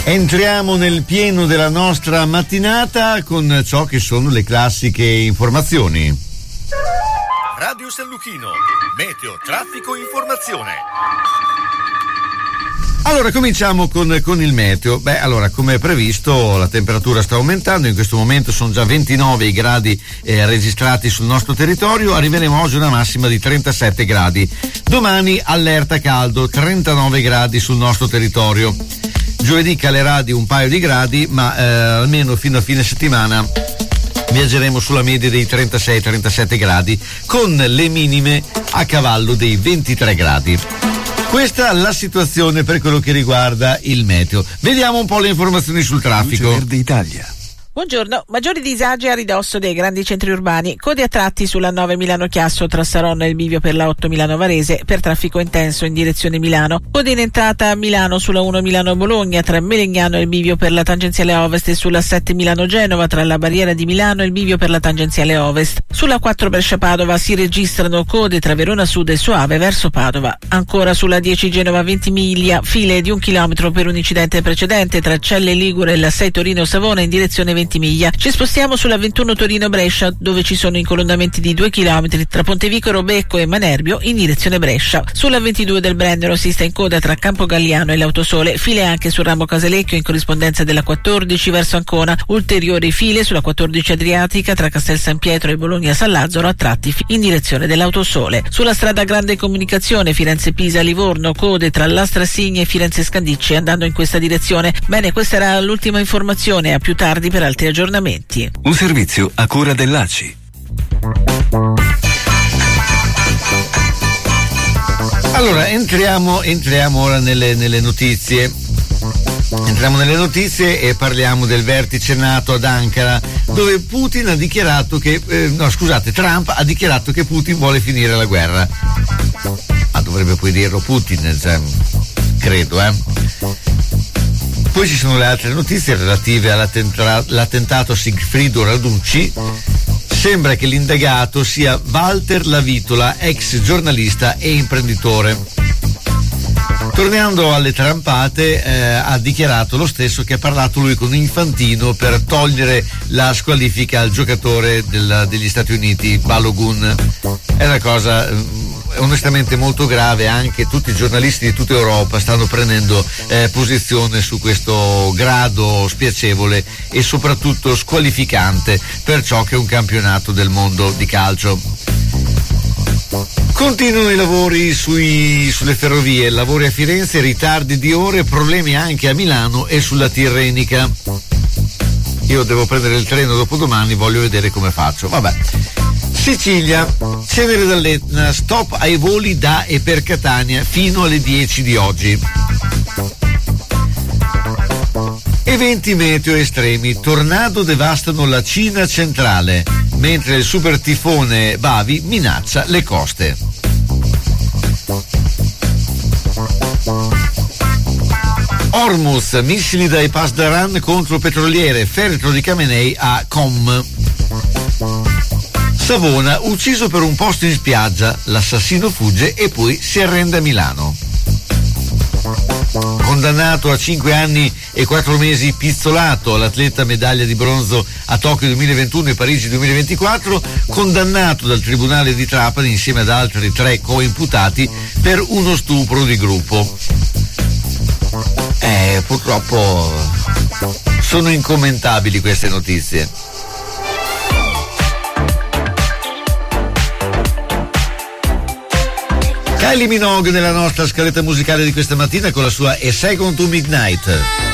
Entriamo nel pieno della nostra mattinata con ciò che sono le classiche informazioni. Radio San Luchino, meteo, traffico, informazione. Allora, cominciamo con il meteo. Allora, come previsto, la temperatura sta aumentando. In questo momento sono già 29 i gradi registrati sul nostro territorio. Arriveremo oggi a una massima di 37 gradi. Domani allerta caldo, 39 gradi sul nostro territorio. Giovedì calerà di un paio di gradi, ma almeno fino a fine settimana viaggeremo sulla media dei 36-37 gradi, con le minime a cavallo dei 23 gradi. Questa è la situazione per quello che riguarda il meteo. Vediamo un po' le informazioni sul traffico. Luce Verde Italia. Buongiorno, maggiori disagi a ridosso dei grandi centri urbani, code a tratti sulla 9 Milano-Chiasso tra Saronno e il bivio per la 8 Milano-Varese per traffico intenso in direzione Milano, code in entrata a Milano sulla 1 Milano-Bologna tra Melegnano e il bivio per la tangenziale ovest e sulla 7 Milano-Genova tra la barriera di Milano e il bivio per la tangenziale ovest. Sulla 4 Brescia-Padova si registrano code tra Verona Sud e Soave verso Padova. Ancora sulla 10 Genova-Ventimiglia, file di 1 chilometro per un incidente precedente tra Celle Ligure e la 6 Torino-Savona in direzione Ventimiglia. Ci spostiamo sulla 21 Torino-Brescia, dove ci sono incolonnamenti di 2 chilometri tra Pontevicaro, Becco e Manerbio in direzione Brescia. Sulla 22 del Brennero si sta in coda tra Campo Galliano e l'Autosole, file anche sul ramo Casalecchio in corrispondenza della 14 verso Ancona, ulteriori file sulla 14 Adriatica tra Castel San Pietro e Bologna San Lazzaro a tratti in direzione dell'Autosole. Sulla strada Grande Comunicazione Firenze-Pisa-Livorno, code tra Lastrasigna e Firenze-Scandicci andando in questa direzione. Bene, questa era l'ultima informazione, a più tardi per altri aggiornamenti. Un servizio a cura dell'ACI. Allora, entriamo ora nelle notizie. Entriamo nelle notizie e parliamo del vertice NATO ad Ankara, dove Putin ha dichiarato che Trump ha dichiarato che Putin vuole finire la guerra. Ma dovrebbe poi dirlo Putin, credo, Poi ci sono le altre notizie relative all'attentato a Sigfrido Raducci. Sembra che l'indagato sia Walter Lavitola, ex giornalista e imprenditore. Tornando alle trampate, ha dichiarato lo stesso che ha parlato lui con Infantino per togliere la squalifica al giocatore degli Stati Uniti, Balogun. È una cosa onestamente molto grave, anche tutti i giornalisti di tutta Europa stanno prendendo posizione su questo grado spiacevole e soprattutto squalificante per ciò che è un campionato del mondo di calcio. Continuano i lavori sulle ferrovie, lavori a Firenze, ritardi di ore, problemi anche a Milano e sulla Tirrenica. Io devo prendere il treno dopodomani, voglio vedere come faccio. Vabbè. Sicilia, Cenere dall'Etna, stop ai voli da e per Catania fino alle 10 di oggi. Eventi meteo estremi, tornado devastano la Cina centrale, mentre il super tifone Bavi minaccia le coste. Hormuz, missili dai Pasdaran contro petroliere, feretro di Khamenei a Qom. Savona, ucciso per un posto in spiaggia, l'assassino fugge e poi si arrende a Milano. Condannato a 5 anni e 4 mesi pizzolato l'atleta medaglia di bronzo a Tokyo 2021 e Parigi 2024, condannato dal Tribunale di Trapani insieme ad altri 3 coimputati per uno stupro di gruppo. Purtroppo sono incommentabili queste notizie. Kylie Minogue nella nostra scaletta musicale di questa mattina con la sua A Second to Midnight.